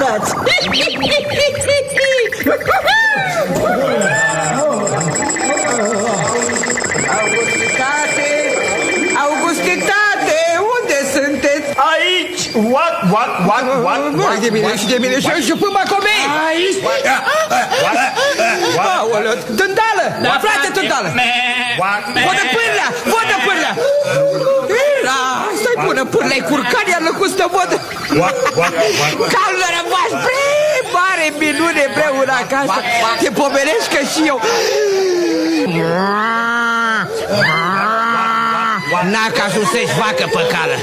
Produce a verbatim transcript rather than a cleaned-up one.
bunătăți. Augustitate! Augustitate! Unde sunteți? Aici! What, what, what, what, Vai de mine și de mine și și până Macomei! Aici! Aoleu, tândală! Frate, tândală! Vodă pârlea! Vodă pârlea! Era, stai bună pârlea, e curcan, iar lăcut stă vodă! Calul rămaș, bre, mare minune, bre, una acasă! Te pomenești că și eu... N-a cazul să-și facă pe cală.